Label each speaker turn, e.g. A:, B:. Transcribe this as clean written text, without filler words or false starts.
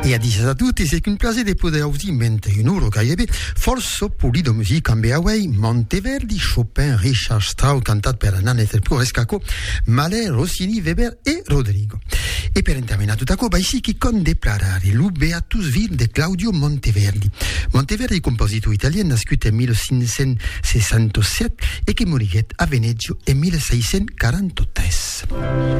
A: E a dices a tutti, c'est un piacere di poter audire mentre in uro gairebé forse pulito musica in Beaway, Monteverdi, Chopin, Richard Strauss, cantato per Nanette Purescaco, Mahler, Rossini, Weber e Rodrigo. E per terminare tutta cosa, ici che con declarare lu Beatus Vil de Claudio Monteverdi. Monteverdi, compositore italiano, nascuto nel 1567 e che morì a Venezia nel 1643.